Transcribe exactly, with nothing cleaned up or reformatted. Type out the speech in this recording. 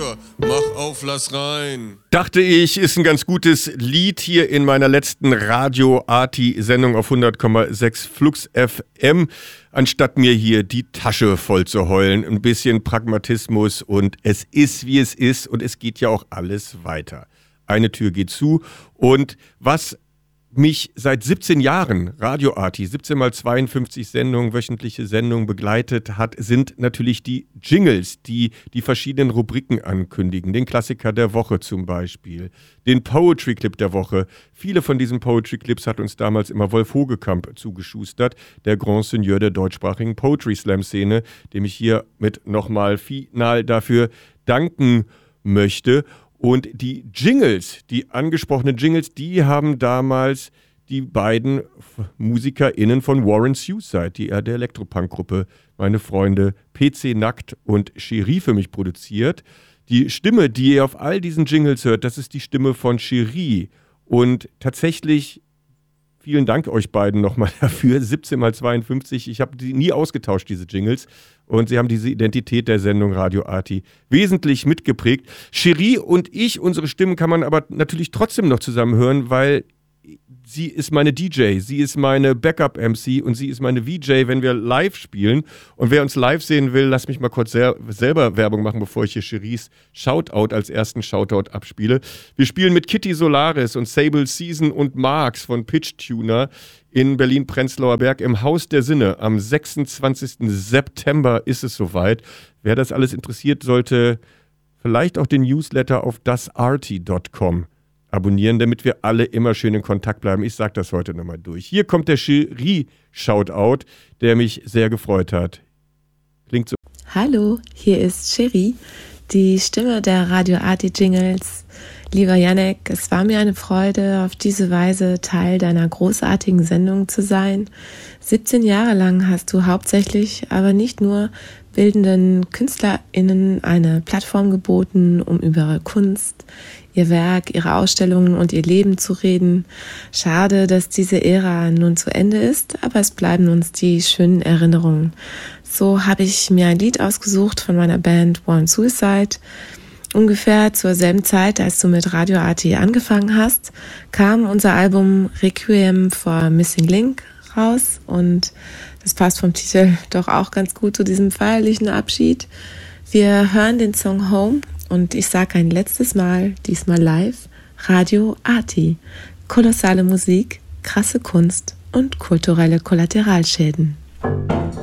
Moderator, mach auf, lass rein. Dachte ich, ist ein ganz gutes Lied hier in meiner letzten Radio-Arti-Sendung auf hundert Komma sechs Flux F M. Anstatt mir hier die Tasche voll zu heulen, ein bisschen Pragmatismus und es ist, wie es ist und es geht ja auch alles weiter. Eine Tür geht zu und was mich seit siebzehn Jahren, Radio Arti, siebzehn mal zweiundfünfzig Sendungen, wöchentliche Sendungen begleitet hat, sind natürlich die Jingles, die die verschiedenen Rubriken ankündigen. Den Klassiker der Woche zum Beispiel, den Poetry Clip der Woche. Viele von diesen Poetry Clips hat uns damals immer Wolf Hogekamp zugeschustert, der Grand Seigneur der deutschsprachigen Poetry Slam Szene, dem ich hier mit nochmal final dafür danken möchte. Und die Jingles, die angesprochenen Jingles, die haben damals die beiden MusikerInnen von Warren Suicide, die er der Elektropunk-Gruppe, meine Freunde P C Nackt und Cherie für mich produziert. Die Stimme, die ihr auf all diesen Jingles hört, das ist die Stimme von Cherie. Und tatsächlich, vielen Dank euch beiden nochmal dafür, siebzehn mal zweiundfünfzig. Ich habe die nie ausgetauscht, diese Jingles. Und sie haben diese Identität der Sendung Radio Arti wesentlich mitgeprägt. Cherie und ich, unsere Stimmen kann man aber natürlich trotzdem noch zusammen hören, weil sie ist meine D J, sie ist meine Backup-M C und sie ist meine V J, wenn wir live spielen. Und wer uns live sehen will, lass mich mal kurz sel- selber Werbung machen, bevor ich hier Cheries Shoutout als ersten Shoutout abspiele. Wir spielen mit Kitty Solaris und Sable Season und Marx von Pitch Tuner in Berlin-Prenzlauer Berg im Haus der Sinne. Am sechsundzwanzigsten September ist es soweit. Wer das alles interessiert, sollte vielleicht auch den Newsletter auf das arti Punkt com abonnieren, damit wir alle immer schön in Kontakt bleiben. Ich sage das heute nochmal durch. Hier kommt der Cherie-Shoutout, der mich sehr gefreut hat. Klingt so. Hallo, hier ist Cherie, die Stimme der Radio Arti Jingles. Lieber Jannek, es war mir eine Freude, auf diese Weise Teil deiner großartigen Sendung zu sein. siebzehn Jahre lang hast du hauptsächlich, aber nicht nur, bildenden KünstlerInnen eine Plattform geboten, um über ihre Kunst, ihr Werk, ihre Ausstellungen und ihr Leben zu reden. Schade, dass diese Ära nun zu Ende ist, aber es bleiben uns die schönen Erinnerungen. So habe ich mir ein Lied ausgesucht von meiner Band Warren Suicide. Ungefähr zur selben Zeit, als du mit Radio Arti angefangen hast, kam unser Album Requiem for Missing Link raus und das passt vom Titel doch auch ganz gut zu diesem feierlichen Abschied. Wir hören den Song Home und ich sage ein letztes Mal, diesmal live, Radio Arti. Kolossale Musik, krasse Kunst und kulturelle Kollateralschäden.